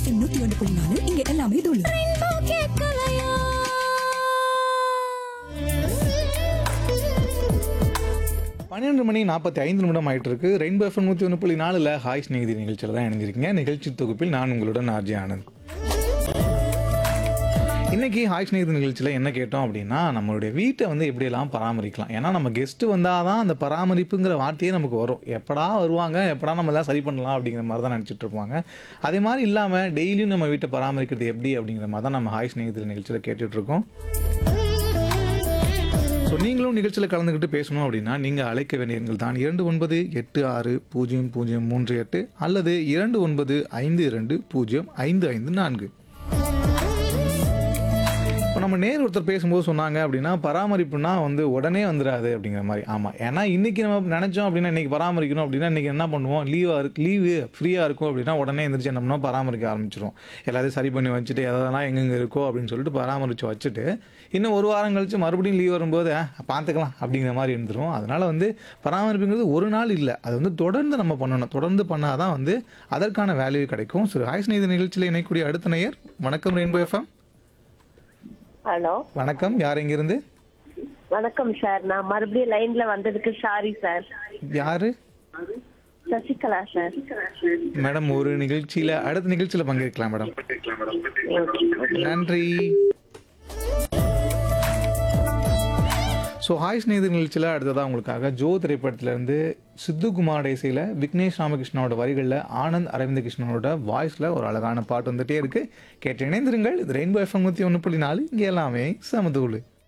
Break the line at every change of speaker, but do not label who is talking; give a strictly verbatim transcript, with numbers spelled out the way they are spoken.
FM நூத்தி ஒன்று புள்ளி நாலு இங்க எல்லாமே தூளு.
பன்னிரெண்டு மணி நாற்பத்தி ஐந்து நிமிடம் ஆயிட்டு இருக்கு. ரெயின்போ எஃப்எம் நூற்றி ஒன்று புள்ளி நாலில் ஹாய் ஸ்நேகிதி நிகழ்ச்சியில் தான் இணைஞ்சிருக்கீங்க. நிகழ்ச்சி தொகுப்பில் நான் உங்களுடன் ஆர்ஜி ஆனந்த். இன்றைக்கி ஹாய் ஸ்நேகிதி நிகழ்ச்சியில் என்ன கேட்டோம் அப்படின்னா, நம்மளுடைய வீட்டை வந்து எப்படியெல்லாம் பராமரிக்கலாம். ஏன்னா நம்ம கெஸ்ட்டு வந்தால் தான் அந்த பராமரிப்புங்கிற வார்த்தையே நமக்கு வரும். எப்படா வருவாங்க, எப்படா நம்ம எல்லாம் சரி பண்ணலாம் அப்படிங்கிற மாதிரி தான் நினச்சிட்டு இருப்பாங்க. அதே மாதிரி இல்லாமல் டெய்லியும் நம்ம வீட்டை பராமரிக்கிறது எப்படி அப்படிங்கிற மாதிரி தான் நம்ம ஹாய் ஸ்நேகிதி நிகழ்ச்சியில் கேட்டுட்ருக்கோம். ஸோ நீங்களும் நிகழ்ச்சியில் கலந்துக்கிட்டு பேசணும் அப்படின்னா நீங்கள் அழைக்க வேண்டிய எண்கள் தான் இரண்டு ஒன்பது எட்டு ஆறு பூஜ்ஜியம் பூஜ்ஜியம் மூன்று எட்டு அல்லது இரண்டு ஒன்பது ஐந்து இரண்டு பூஜ்ஜியம் ஐந்து ஐந்து நான்கு. இப்போ நம்ம நேர் ஒருத்தர் பேசும்போது சொன்னாங்க அப்படின்னா, பராமரிப்புனா வந்து உடனே வந்துடாது அப்படிங்கிற மாதிரி. ஆமாம், ஏன்னா இன்றைக்கி நம்ம நினச்சோம் அப்படின்னா இன்றைக்கி பராமரிக்கணும் அப்படின்னா இன்றைக்கி என்ன பண்ணுவோம், லீவாக இருக்கு லீவு ஃப்ரீயாக இருக்கும் அப்படின்னா உடனே எழுந்திரிச்சு என்ன பண்ணோம், பராமரிக்க ஆரம்பிச்சிடும். எல்லாத்தையும் சரி பண்ணி வச்சுட்டு எதெல்லாம் எங்கெங்கே இருக்கோ அப்படின்னு சொல்லிட்டு பராமரித்து வச்சுட்டு இன்னும் ஒரு வாரம் கழிச்சு மறுபடியும் லீவ் வரும்போது பார்த்துக்கலாம் அப்படிங்கிற மாதிரி இருந்துடும். அதனால் வந்து பராமரிப்புங்கிறது ஒரு நாள் இல்லை, அது வந்து தொடர்ந்து நம்ம பண்ணணும். தொடர்ந்து பண்ணால் தான் வந்து அதற்கான வேல்யூ கிடைக்கும். ஸோ ஹாய் ஸ்நேகிதி நிகழ்ச்சியில் இணைக்கூடிய அடுத்த நேயர். வணக்கம் ரெயின்போ எஃப்எம்.
ஹலோ
வணக்கம், யார் எங்கிருந்து?
வணக்கம் சார், நான் மறுபடியும் லைன்ல வந்ததுக்கு சாரி சார்.
யாரு?
சசிகலா சார்.
மேடம், ஒரு நிகழ்ச்சியில் அடுத்த நிகழ்ச்சியில் பங்கேற்கலாம் மேடம். நன்றி. ஸோ ஹாய் ஸ்நேகிதி நிகழ்ச்சியில் அடுத்ததாக உங்களுக்காக ஜோ திரைப்படத்திலேருந்து சித்துகுமார் இசையில் விக்னேஷ் ராமகிருஷ்ணனோட வரிகளில் ஆனந்த் அரவிந்த கிருஷ்ணனோட வாய்ஸில் ஒரு அழகான பாட்டு வந்துகிட்டே இருக்குது. கேட்டு இணைந்திருங்கள். இது ரெயின்போ எஃப்எம் நூற்றி ஒன்று புள்ளி நாலு இங்கே எல்லாமே சமதூளு.